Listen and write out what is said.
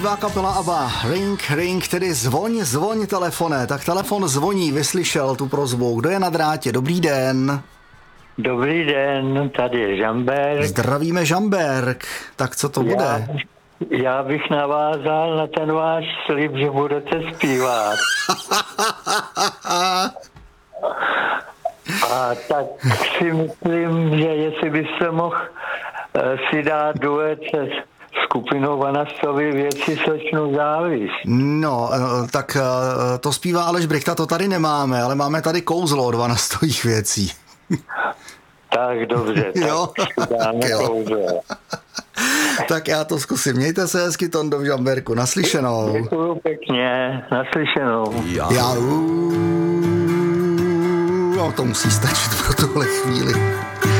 Kapela ABBA, ring, ring, tedy zvoň telefone. Tak telefon zvoní, vyslyšel tu prosbu. Kdo je na drátě? Dobrý den. Dobrý den, tady je Žamberk. Zdravíme Žamberk. Tak co to bude? Já bych navázal na ten váš slib, že budete zpívat. A tak si myslím, že jestli byste mohl si dát duet se skupinou Vanastovy Věci sečnou závis. No, tak to zpívá Aleš Brychta, to tady nemáme, ale máme tady kouzlo od Vanastových Věcí. Tak dobře, tak dáme kouzlo. Tak já to zkusím. Mějte se hezky, Tondo, v Žamberku. Naslyšenou. Děkuju pěkně, naslyšenou. No, to musí stačit pro tuhle chvíli.